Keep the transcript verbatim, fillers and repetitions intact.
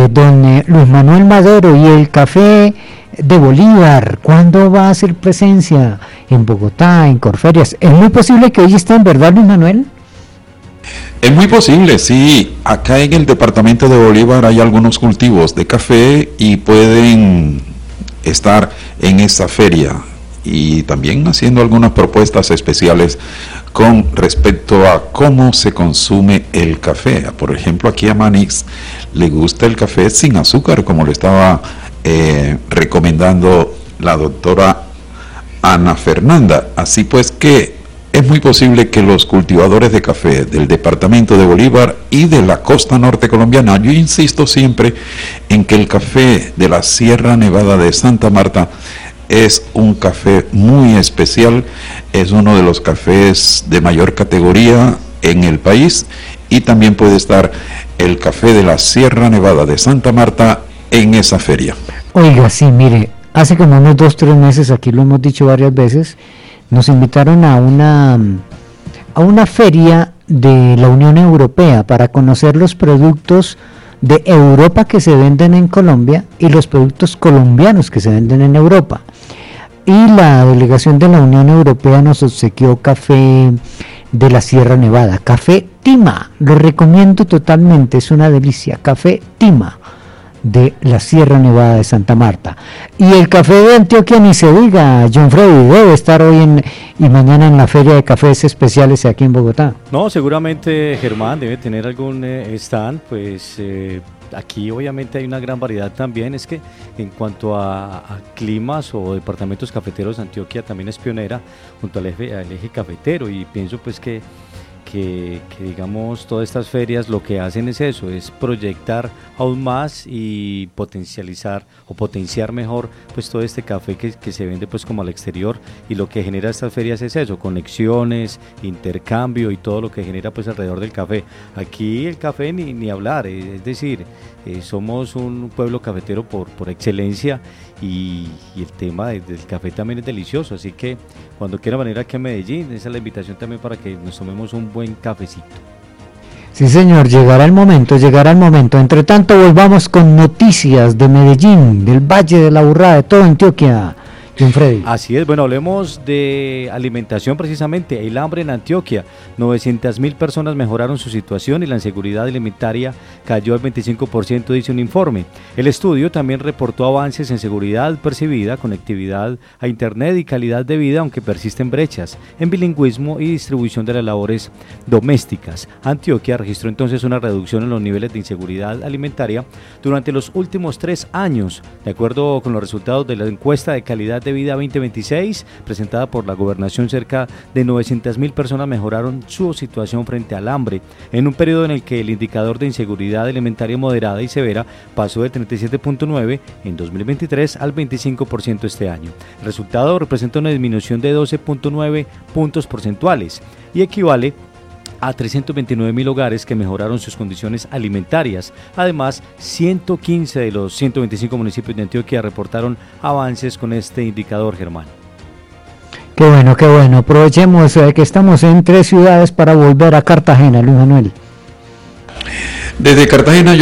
eh, don eh, Luis Manuel Madero, y el café de Bolívar, ¿cuándo va a hacer presencia en Bogotá, en Corferias? ¿Es muy posible que hoy esté en verdad, Luis Manuel? Es muy posible, sí. Acá en el departamento de Bolívar hay algunos cultivos de café y pueden estar en esta feria y también haciendo algunas propuestas especiales con respecto a cómo se consume el café. Por ejemplo, aquí a Manix le gusta el café sin azúcar, como le estaba eh, recomendando la doctora Ana Fernanda. Así pues que es muy posible que los cultivadores de café del departamento de Bolívar y de la costa norte colombiana, yo insisto siempre en que el café de la Sierra Nevada de Santa Marta es un café muy especial, es uno de los cafés de mayor categoría en el país, y también puede estar el café de la Sierra Nevada de Santa Marta en esa feria. Oiga, sí, mire, hace como unos dos, tres meses, aquí lo hemos dicho varias veces, nos invitaron a una, a una feria de la Unión Europea para conocer los productos de Europa que se venden en Colombia y los productos colombianos que se venden en Europa. Y la delegación de la Unión Europea nos obsequió café de la Sierra Nevada, café Tima, lo recomiendo totalmente, es una delicia, café Tima de la Sierra Nevada de Santa Marta. Y el café de Antioquia, ni se diga, John Freddy, debe estar hoy en, y mañana en la feria de cafés especiales aquí en Bogotá. No, seguramente Germán debe tener algún eh, stand, pues eh, aquí obviamente hay una gran variedad también. Es que en cuanto a, a climas o departamentos cafeteros, Antioquia también es pionera junto al eje, al eje cafetero, y pienso pues que Que, que digamos todas estas ferias lo que hacen es eso, es proyectar aún más y potencializar o potenciar mejor pues todo este café que, que se vende pues como al exterior, y lo que genera estas ferias es eso, conexiones, intercambio y todo lo que genera pues alrededor del café. Aquí el café ni, ni hablar, es decir, eh, somos un pueblo cafetero por, por excelencia, y, y el tema de, del café también es delicioso, así que cuando quiera venir aquí a Medellín, esa es la invitación también para que nos tomemos un buen cafecito. Sí, señor, llegará el momento, llegará el momento. Entre tanto, volvamos con noticias de Medellín, del Valle de la Aburrá, de toda Antioquia. John Freddy. Así es, bueno, hablemos de alimentación precisamente, el hambre en Antioquia. novecientas mil personas mejoraron su situación y la inseguridad alimentaria cayó al veinticinco por ciento, dice un informe. El estudio también reportó avances en seguridad percibida, conectividad a internet y calidad de vida, aunque persisten brechas en bilingüismo y distribución de las labores domésticas. Antioquia registró entonces una reducción en los niveles de inseguridad alimentaria durante los últimos tres años, de acuerdo con los resultados de la encuesta de calidad de vida veinte veintiséis presentada por la gobernación. Cerca de novecientas mil personas mejoraron su situación frente al hambre en un periodo en el que el indicador de inseguridad alimentaria moderada y severa pasó de treinta y siete punto nueve en dos mil veintitrés al veinticinco por ciento este año. El resultado representa una disminución de doce punto nueve puntos porcentuales y equivale a trescientos veintinueve mil hogares que mejoraron sus condiciones alimentarias. Además, ciento quince de los ciento veinticinco municipios de Antioquia reportaron avances con este indicador, Germán. Qué bueno, qué bueno. Aprovechemos eh, que estamos en tres ciudades para volver a Cartagena, Luis Manuel. Desde Cartagena yo